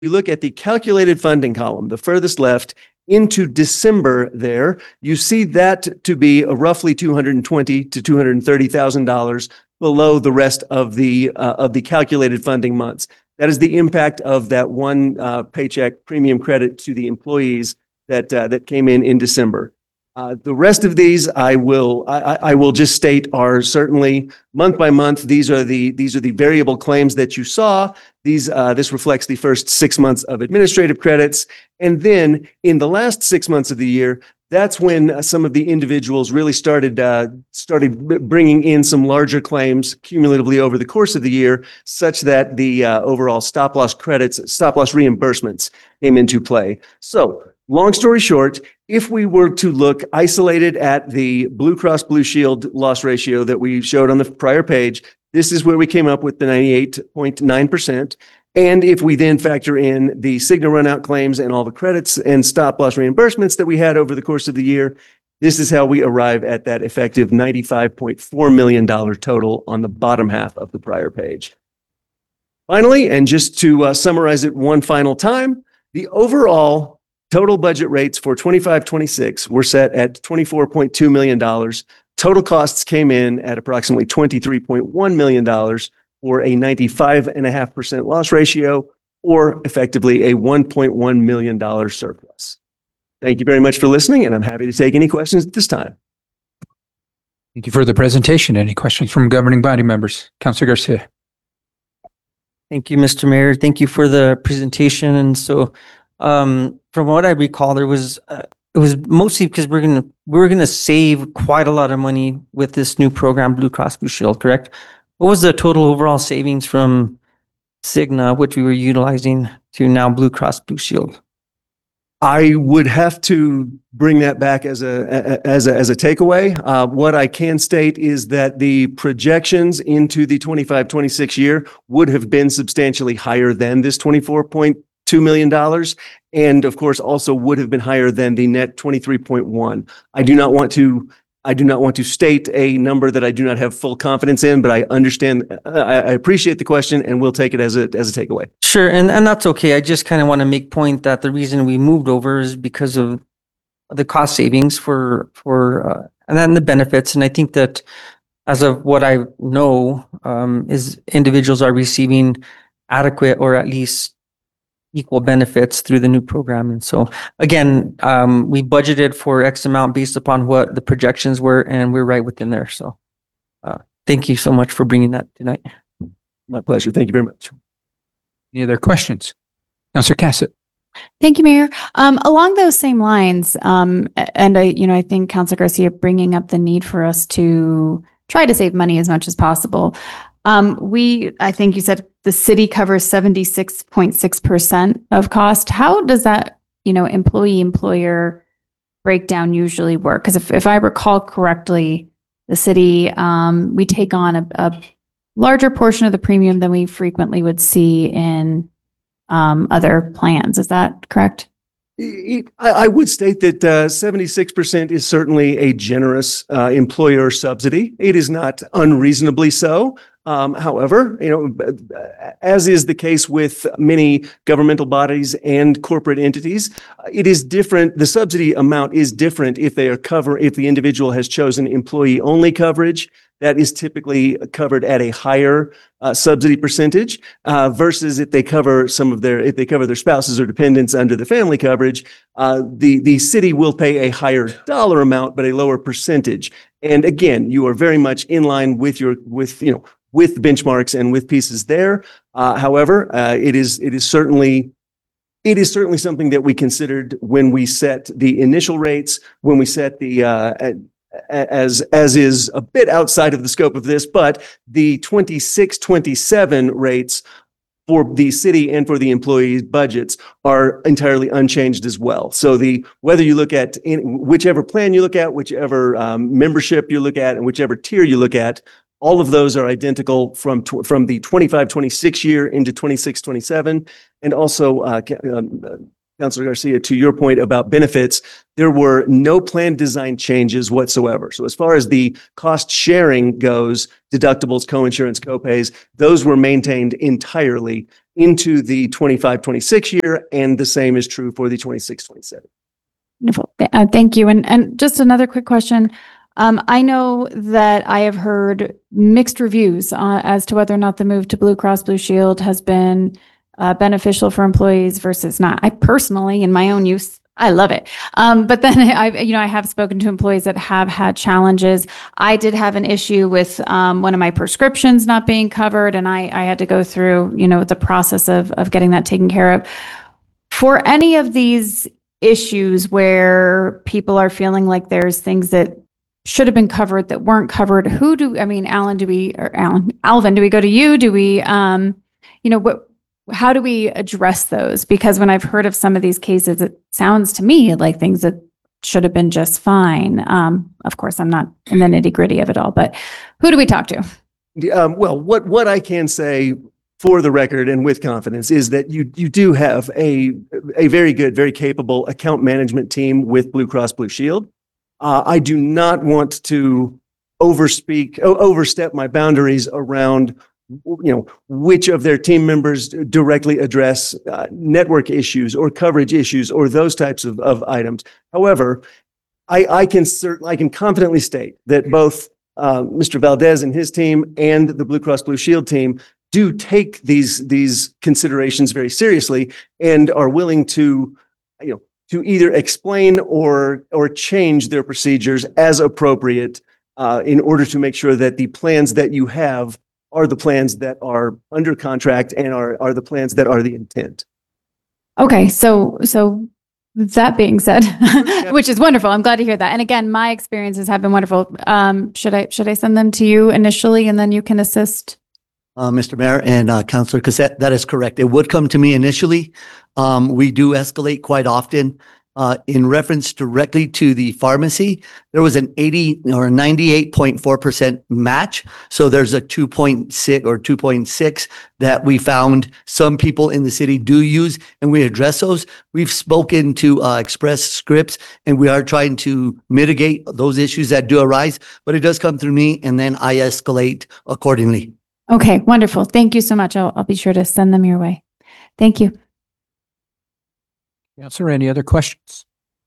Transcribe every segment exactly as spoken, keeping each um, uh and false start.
you look at the calculated funding column, the furthest left, into December there, you see that to be a roughly two hundred twenty to two hundred thirty thousand dollars below the rest of the uh, of the calculated funding months. That is the impact of that one uh, paycheck premium credit to the employees that uh, that came in in December. Uh, the rest of these, I will I, I will just state, are certainly month by month. These are the these are the variable claims that you saw. These uh, this reflects the first six months of administrative credits, and then in the last six months of the year, that's when uh, some of the individuals really started uh, started b- bringing in some larger claims cumulatively over the course of the year, such that the uh, overall stop loss credits, stop loss reimbursements came into play. So, long story short, if we were to look isolated at the Blue Cross Blue Shield loss ratio that we showed on the prior page, this is where we came up with the ninety-eight point nine percent. And if we then factor in the Cigna runout claims and all the credits and stop loss reimbursements that we had over the course of the year, this is how we arrive at that effective ninety-five point four million dollars total on the bottom half of the prior page. Finally, and just to uh, summarize it one final time, the overall total budget rates for twenty-five twenty-six were set at twenty-four point two million dollars. Total costs came in at approximately twenty-three point one million dollars, or a ninety-five point five percent loss ratio, or effectively a one point one million dollars surplus. Thank you very much for listening, and I'm happy to take any questions at this time. Thank you for the presentation. Any questions from governing body members? Councilor Garcia. Thank you, Mister Mayor. Thank you for the presentation. And so, um, from what I recall, there was uh, it was mostly because we're gonna we're gonna save quite a lot of money with this new program, Blue Cross Blue Shield, correct? What was the total overall savings from Cigna, which we were utilizing, to now Blue Cross Blue Shield? I would have to bring that back as a as a as a takeaway. Uh, what I can state is that the projections into the twenty-five twenty-six year would have been substantially higher than this twenty-four point two million dollars, and of course also would have been higher than the net twenty-three point one. I do not want to I do not want to state a number that I do not have full confidence in, but I understand, I, I appreciate the question, and we'll take it as a as a takeaway. Sure, and, and that's okay. I just kind of want to make point that the reason we moved over is because of the cost savings for, for uh, and then the benefits. And I think that as of what I know, um, is individuals are receiving adequate or at least equal benefits through the new program. And so again, um, we budgeted for X amount based upon what the projections were, and we're right within there. So uh, thank you so much for bringing that tonight. My pleasure. Thank you very much. Any other questions? Councilor Cassett. Thank you, Mayor. Um, along those same lines, um, and I, you know, I think Councilor Garcia bringing up the need for us to try to save money as much as possible. Um, we, I think you said the city covers seventy-six point six percent of cost. How does that, you know, employee employer breakdown usually work? Because if, if I recall correctly, the city, um, we take on a, a larger portion of the premium than we frequently would see in um, other plans. Is that correct? I I would state that uh, seventy-six percent is certainly a generous uh, employer subsidy. It is not unreasonably so. Um, however, you know, as is the case with many governmental bodies and corporate entities, it is different. The subsidy amount is different if they are cover if the individual has chosen employee only coverage. That is typically covered at a higher uh, subsidy percentage uh, versus if they cover some of their if they cover their spouses or dependents under the family coverage. Uh, the the city will pay a higher dollar amount but a lower percentage. And again, you are very much in line with your with you know. with benchmarks and with pieces there. Uh, however, uh, it is it is certainly it is certainly something that we considered when we set the initial rates, when we set the uh, as as is a bit outside of the scope of this, but the twenty-six twenty-seven rates for the city and for the employees' budgets are entirely unchanged as well. So the whether you look at in, whichever plan you look at, whichever um, membership you look at, and whichever tier you look at, all of those are identical from tw- from the twenty-five twenty-six year into twenty-six twenty-seven. And also, uh, um, uh, Councilor Garcia, to your point about benefits, there were no plan design changes whatsoever. So as far as the cost sharing goes, deductibles, coinsurance, copays, those were maintained entirely into the twenty-five twenty-six year, and the same is true for the twenty-six twenty-seven. Wonderful. Uh, thank you. And, and just another quick question. Um, I know that I have heard mixed reviews uh, as to whether or not the move to Blue Cross Blue Shield has been uh, beneficial for employees versus not. I personally, in my own use, I love it. Um, but then I, you know, I have spoken to employees that have had challenges. I did have an issue with um, one of my prescriptions not being covered, and I, I had to go through, you know, the process of of getting that taken care of. For any of these issues where people are feeling like there's things that should have been covered that weren't covered, who do, I mean, Alan, do we, or Alan, Alvin, do we go to you? Do we, um, you know, what, how do we address those? Because when I've heard of some of these cases, it sounds to me like things that should have been just fine. Um, of course, I'm not in the nitty gritty of it all, but who do we talk to? Um, well, what, what I can say for the record and with confidence is that you, you do have a, a very good, very capable account management team with Blue Cross Blue Shield. Uh, I do not want to overspeak, o- overstep my boundaries around, you know, which of their team members directly address uh, network issues or coverage issues or those types of, of items. However, I, I can certainly, I can confidently state that both uh, Mister Valdez and his team and the Blue Cross Blue Shield team do take these, these considerations very seriously and are willing to, you know, to either explain or, or change their procedures as appropriate uh, in order to make sure that the plans that you have are the plans that are under contract and are, are the plans that are the intent. Okay, so so that being said, which is wonderful, I'm glad to hear that. And again, my experiences have been wonderful. Um, should I should I send them to you initially, and then you can assist? Uh, Mister Mayor and uh, Councilor Cassette, that is correct. It would come to me initially. Um, we do escalate quite often. Uh, in reference directly to the pharmacy, there was an eighty or ninety-eight point four percent match. So there's a two point six or two point six that we found some people in the city do use, and we address those. We've spoken to uh, Express Scripts, and we are trying to mitigate those issues that do arise, but it does come through me, and then I escalate accordingly. Okay, wonderful. Thank you so much. I'll, I'll be sure to send them your way. Thank you. Councilor, any other questions?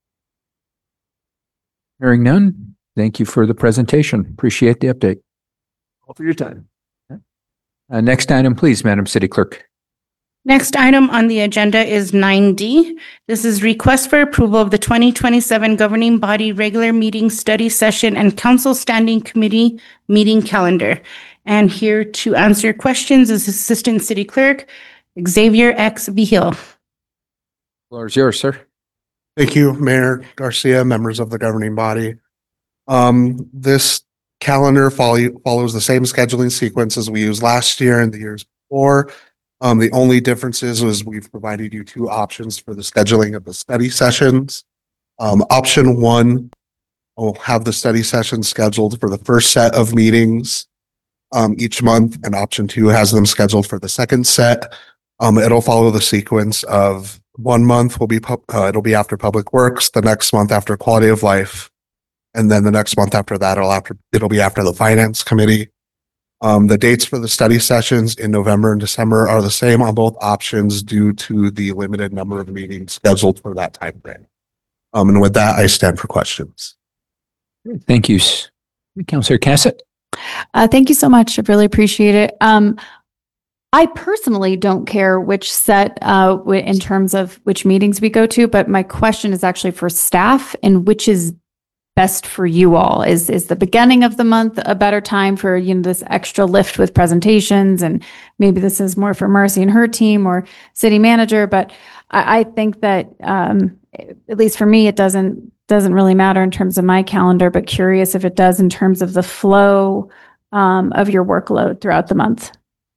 Hearing none, thank you for the presentation. Appreciate the update. All for your time. Uh, next item, please, Madam City Clerk. Next item on the agenda is nine D. This is request for approval of the twenty twenty-seven governing body regular meeting study session and council standing committee meeting calendar. And here to answer questions is Assistant City Clerk Xavier X. Vigil. Floor is yours, sir. Thank you, Mayor Garcia, members of the governing body. Um, this calendar follow, follows the same scheduling sequence as we used last year and the years before. Um, the only difference is, is we've provided you two options for the scheduling of the study sessions. Um, option one will have the study session scheduled for the first set of meetings um, each month, and option two has them scheduled for the second set. Um, it'll follow the sequence of one month will be, pub- uh, it'll be after Public Works, the next month after Quality of Life, and then the next month after that, it'll after, it'll be after the Finance Committee. Um, the dates for the study sessions in November and December are the same on both options due to the limited number of meetings scheduled for that time frame. Um, and with that, I stand for questions. Thank you. Councilor Cassett. Uh, thank you so much. I really appreciate it. Um, I personally don't care which set uh, w- in terms of which meetings we go to, but my question is actually for staff and which is best for you all. Is is the beginning of the month a better time for, you know, this extra lift with presentations? And maybe this is more for Marcy and her team or city manager, but I, I think that um, at least for me, it doesn't doesn't really matter in terms of my calendar, but curious if it does in terms of the flow um, of your workload throughout the month.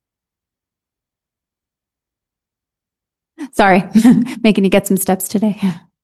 Sorry, making you get some steps today.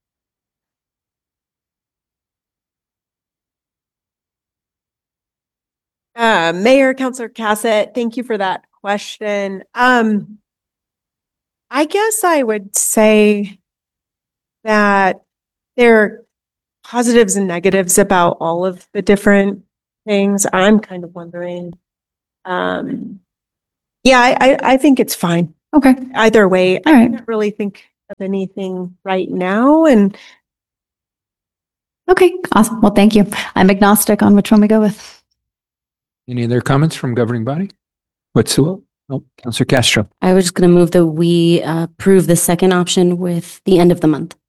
Uh, Mayor, Councilor Cassett, thank you for that question. Um, I guess I would say that there are positives and negatives about all of the different things. I'm kind of wondering. Um, yeah, I, I, I think it's fine. Okay. either way, All I right. can't really think of anything right now. And Okay. Awesome. Well, thank you. I'm agnostic on which one we go with. Any other comments from governing body? What's, oh, Counselor Castro. I was just going to move that we uh, approve the second option with the end of the month.